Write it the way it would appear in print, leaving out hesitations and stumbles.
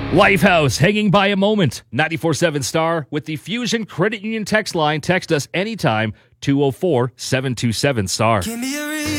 Lifehouse, hanging by a moment. 94.7 Star with the Fusion Credit Union text line. Text us anytime, 204-727-STAR. Give me a reason.